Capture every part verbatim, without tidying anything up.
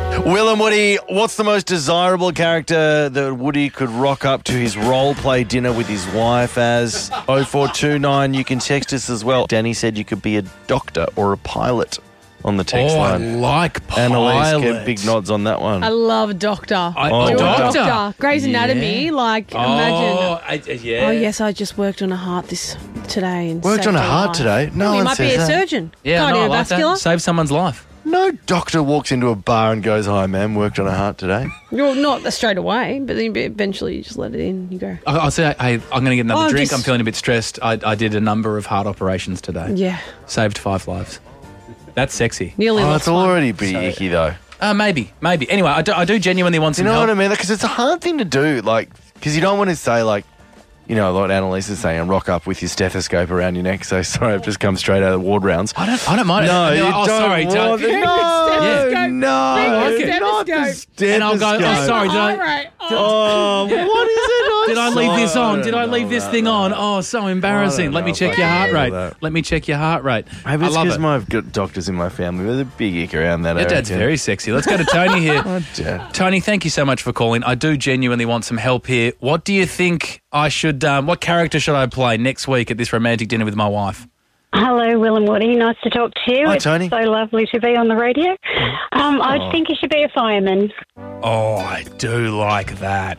Will and Woody, what's the most desirable character that Woody could rock up to his role play dinner with his wife as? oh four two nine, you can text us as well. Danny said you could be a doctor or a pilot on the text oh, line. I like pilot. Annalise get big nods on that one. I love Doctor. I, Oh, oh, You're a doctor. doctor. Grey's Anatomy, Yeah. like, Oh, imagine. I, uh, yeah. Oh, yes, I just worked on a heart this today. And Worked saved on a her heart life. today? No Well, you one might be says a that. surgeon. Yeah, no, I like that. Cardiovascular. Save someone's life. No doctor walks into a bar and goes, hi, man, worked on a heart today. Well, not straight away, but then eventually you just let it in. You go, I, I'll say, hey, I'm going to get another Oh, I'm drink. just- I'm feeling a bit stressed. I, I did a number of heart operations today. yeah, Saved five lives. That's sexy. nearly Oh, lost it's one. already pretty icky, though. Uh, maybe, maybe. Anyway, I do, I do genuinely want You some know help. what I mean? Because it's a hard thing to do, like, because you don't want to say, like, you know, like Annalise is saying, rock up with your stethoscope around your neck. So sorry, I've just come straight out of the ward rounds. I don't, I don't mind. No, it. you oh, don't sorry. want don't- it. No, Stethoscope. no, Bring the not the stethoscope. And I'll go, oh, stethoscope. sorry, did I- All right. Oh. Oh, Yeah. what is it? I'm Did I leave this sorry. on? Did I don't leave know this about thing that. on? Oh, so embarrassing. don't Let me know check about your heart rate. that. Let me check your heart rate. Maybe I it's love because it. my I've got doctors in my family. There's a big ick around that. Your I dad's reckon. very sexy. Let's go to Tony here. Oh, dear. Tony, thank you so much for calling. I do genuinely want some help here. What do you think I should, um, what character should I play next week at this romantic dinner with my wife? Hello, Will and Woody. Nice to talk to you. Hi, it's Tony. so lovely to be on the radio. Um, Oh. I think you should be a fireman. Oh, I do like that.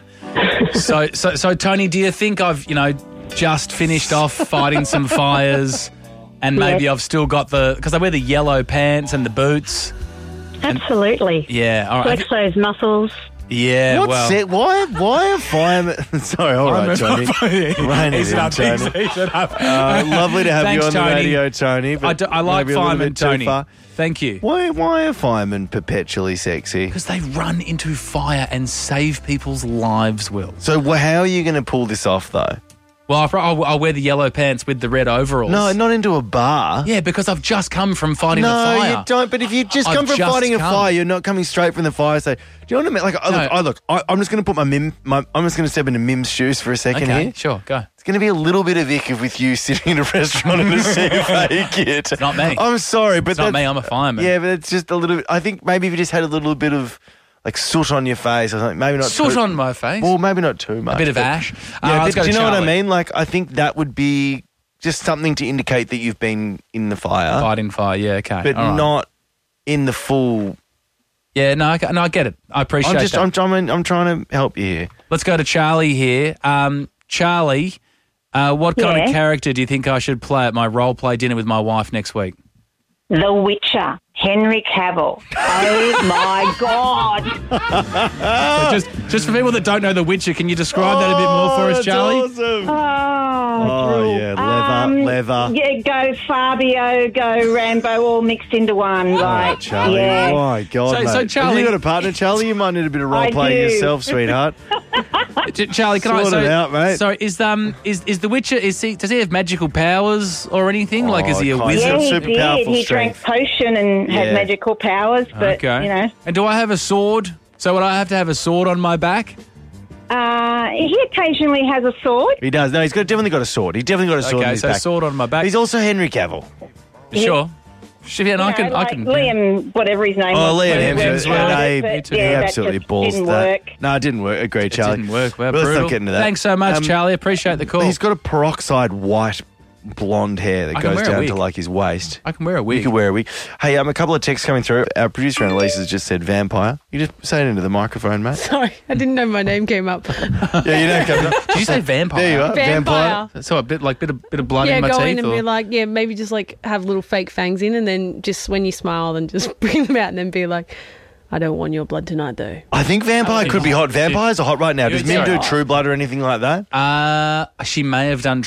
so, so, so, Tony, do you think I've, you know, just finished off fighting some fires and maybe Yes. I've still got the, because I wear the yellow pants and the boots. Absolutely. Yeah, all right. Flex those muscles. Yeah, What's well. it? Why? Why are firemen? Sorry, all right, Tony. Rein it He's in, up, Tony. he's- he's up. Uh, lovely to have Thanks, you on Tony. the radio, Tony. But I, do, I like maybe a little firemen, bit too Tony. far. Thank you. Why? Why are firemen perpetually sexy? Because they run into fire and save people's lives, Will. So, wh- how are you going to pull this off, though? Well, I'll, I'll, I'll wear the yellow pants with the red overalls. No, not into a bar. Yeah, because I've just come from fighting no, the fire. you don't. But if you just I've come from just fighting come. a fire, you're not coming straight from the fire. So, do you know what I mean? Like, I No. look, I look. I, I'm just going to put my mim. My, I'm just going to step into Mim's shoes for a second Okay, here. sure, go. It's going to be a little bit of ick with you sitting in a restaurant in a C F A kit. It's not me. I'm sorry, but It's not that's- me, I'm a fireman. Yeah, but it's just a little bit. I think maybe if you just had a little bit of like soot on your face or something, maybe not Soot too, on my face. Well, maybe not too much. a bit of but- ash. Yeah, Uh, but let's go do you to know what I Charlie. mean? Like, I think that would be just something to indicate that you've been in the fire, Fighting fire, yeah, okay. but all right. not in the full. Yeah, no, I, no, I get it. I appreciate I'm just, that. I'm, trying, I'm trying to help you here. Let's go to Charlie here. Um, Charlie, uh, what kind of Yeah? character do you think I should play at my role play dinner with my wife next week? The Witcher, Henry Cavill. Oh, my God. So just, just for people that don't know The Witcher, can you describe that a bit more for us, Charlie? Awesome. Oh, Oh, yeah, leather, Um, leather. Yeah, go Fabio, go Rambo, all mixed into one. Like, Charlie, yeah. my God, So- mate. so Have Charlie- you got a partner, Charlie? You might need a bit of role I playing do. yourself, sweetheart. Ch- Charlie, can I? Sort So, it out, mate. so is um is is The Witcher? Is he? Does he have magical powers or anything? like, is he a Oh, kind of. wizard? Yeah, he Super did. powerful He drank strength. potion and Yeah. had magical powers, but, okay. you know. And do I have a sword? So would I have to have a sword on my back? Uh, he occasionally has a sword. He does. No, he's got definitely got a sword. He definitely got a sword in Okay, his so back. sword on my back. He's also Henry Cavill. Sure. Sure, yeah, and I You can, know, I like can. Liam, whatever his name Oh, was. Liam worked Hemsworth. hard, Yeah, he, but, he yeah, that absolutely just balls didn't that. work. No, it didn't work. Agree, It Charlie. didn't work. Well, But let's brutal. not get into that. Thanks so much, Um, Charlie. Appreciate the call. He's got a peroxide white blonde hair that I can goes wear a down wig. to like his waist. I can wear a You wig. could wear a wig. Hey, um, a couple of texts coming through. Our producer Annalise has just said vampire. You just say it into the microphone, mate. Sorry, I didn't know my name came up. Yeah, you know. Come on. Did you say vampire? There you are. Vampire. So a bit like bit of bit of blood Yeah, in my go teeth. in and or? be like, yeah, maybe just like have little fake fangs in, and then just when you smile, then just bring them out, and then be like, I don't want your blood tonight, though. I think vampire could be hot. Vampires are hot right now. Does You- Mim do sorry. True Blood or anything like that? Uh, she may have done